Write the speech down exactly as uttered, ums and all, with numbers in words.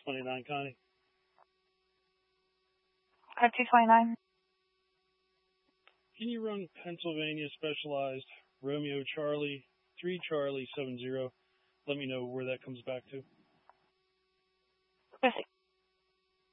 twenty-nine, Connie. five two two nine. Can you run Pennsylvania Specialized Romeo Charlie three Charlie seven zero? Let me know where that comes back to. Perfect.